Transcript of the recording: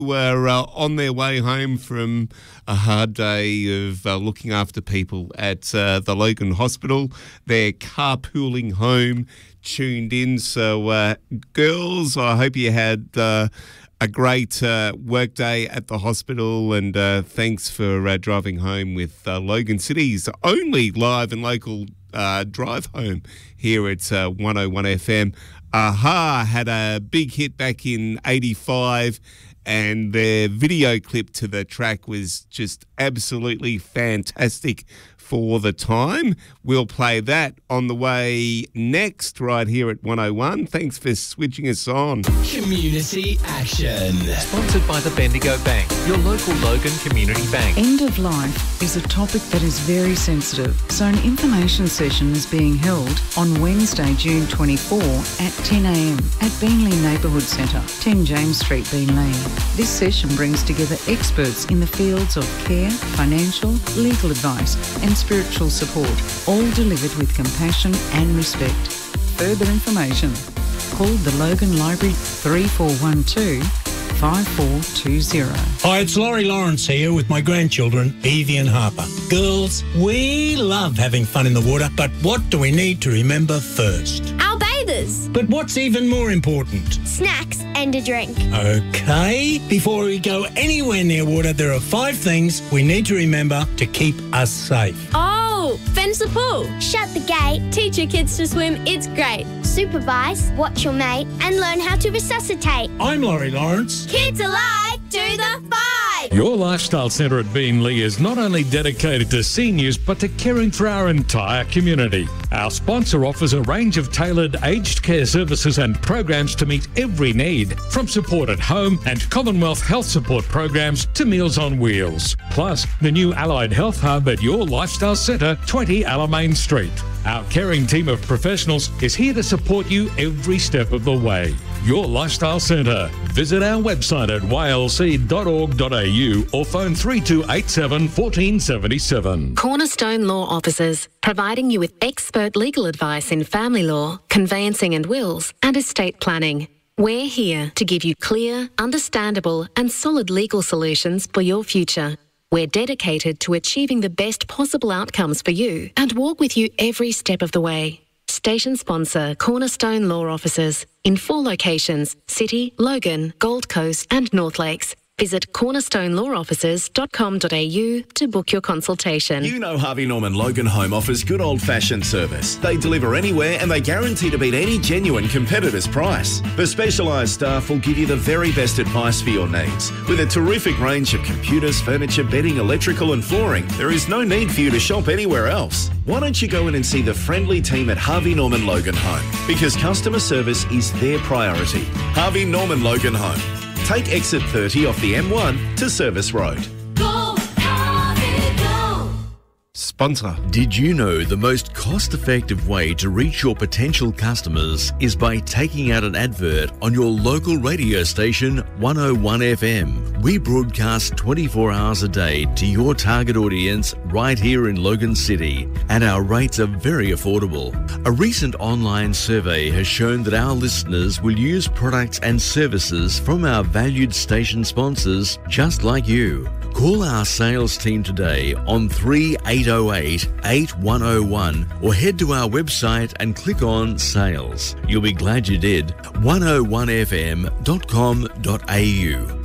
were on their way home from a hard day of looking after people at the Logan Hospital. They're carpooling home, tuned in. So, girls, I hope you had a great work day at the hospital, and thanks for driving home with Logan City's only live and local drive home here at 101 FM. Aha had a big hit back in 85, and their video clip to the track was just absolutely fantastic for the time. We'll play that on the way next right here at 101. Thanks for switching us on. Community Action. Sponsored by the Bendigo Bank, your local Logan Community Bank. End of life is a topic that is very sensitive, so an information session is being held on Wednesday, June 24 at 10 a.m. at Beenleigh Neighbourhood Centre, 10 James Street, Beenleigh. This session brings together experts in the fields of care, financial, legal advice and spiritual support, all delivered with compassion and respect. Further information, call the Logan Library 3412 5420. Hi, it's Laurie Lawrence here with my grandchildren, Evie and Harper. Girls, we love having fun in the water, but what do we need to remember first? Our bathers. But what's even more important? Snacks and a drink. Okay, before we go anywhere near water, there are 5 things we need to remember to keep us safe. Oh, fence the pool. Shut the gate. Teach your kids to swim. It's great. Supervise, watch your mate, and learn how to resuscitate. I'm Laurie Lawrence. Kids alive, do the 5. Your Lifestyle Centre at Beenleigh is not only dedicated to seniors, but to caring for our entire community. Our sponsor offers a range of tailored aged care services and programs to meet every need, from support at home and Commonwealth health support programs to Meals on Wheels. Plus, the new Allied Health Hub at Your Lifestyle Centre, 20 Alamein Street. Our caring team of professionals is here to support you every step of the way. Your Lifestyle Centre. Visit our website at ylc.org.au or phone 3287 1477. Cornerstone Law Officers, providing you with expert legal advice in family law, conveyancing and wills, and estate planning. We're here to give you clear, understandable, and solid legal solutions for your future. We're dedicated to achieving the best possible outcomes for you and walk with you every step of the way. Station sponsor Cornerstone Law Officers in 4 locations: City, Logan, Gold Coast and North Lakes. Visit cornerstonelawofficers.com.au to book your consultation. You know Harvey Norman Logan Home offers good old-fashioned service. They deliver anywhere and they guarantee to beat any genuine competitor's price. The specialised staff will give you the very best advice for your needs. With a terrific range of computers, furniture, bedding, electrical and flooring, there is no need for you to shop anywhere else. Why don't you go in and see the friendly team at Harvey Norman Logan Home? Because customer service is their priority. Harvey Norman Logan Home. Take exit 30 off the M1 to Service Road. Go, Harvey, go! Sponsor. Did you know the most cost-effective way to reach your potential customers is by taking out an advert on your local radio station 101 FM? We broadcast 24 hours a day to your target audience right here in Logan City, and our rates are very affordable. A recent online survey has shown that our listeners will use products and services from our valued station sponsors just like you. Call our sales team today on 3808 8101 or head to our website and click on Sales. You'll be glad you did. 101fm.com.au.